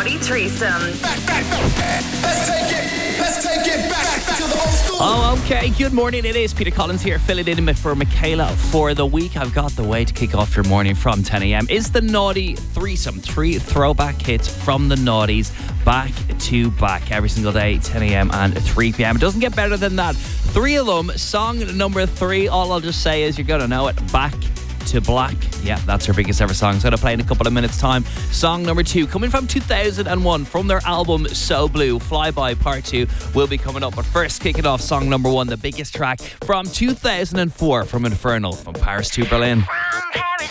Naughty Threesome. Let's take it back to the old school. Oh, okay. Good morning. It is Peter Collins here, filling in for Michaela for the week. I've got the way to kick off your morning from 10 a.m. Is the Naughty Threesome. 3 throwback hits from the Naughties back to back every single day, 10 a.m. and 3 p.m. It doesn't get better than that. 3 of them. Song number 3, all I'll just say is you're going to know it. Back to Black. Yeah, that's her biggest ever song. It's going to play in a couple of minutes' time. Song number 2, coming from 2001 from their album So Blue. Flyby Part 2 will be coming up. But first, kicking off song number 1, the biggest track from 2004 from Infernal, from Paris to Berlin. From Paris